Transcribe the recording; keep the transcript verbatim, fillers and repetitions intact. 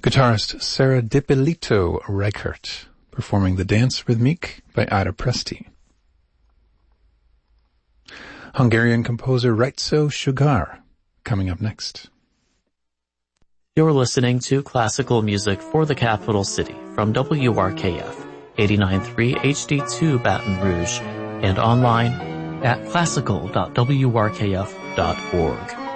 Guitarist Sarah Dippolito Reichert, performing the Dance Rhythmique by Ada Presti. Hungarian composer Rajco Sugar, coming up next. You're listening to classical music for the capital city from W R K F, eighty-nine point three H D two Baton Rouge, and online at classical dot w r k f dot org.